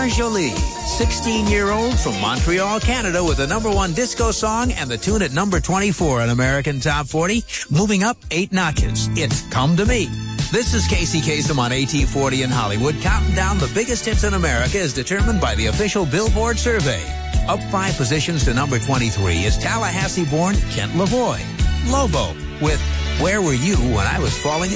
Jolie, 16-year-old from Montreal, Canada, with the #1 disco song and the tune at number 24 on American Top 40, moving up 8 notches. It's Come to Me. This is Casey Kasem on AT40 in Hollywood, counting down the biggest hits in America as determined by the official Billboard survey. Up 5 positions to number 23 is Tallahassee-born Kent Lavoie, Lobo, with Where Were You When I Was Falling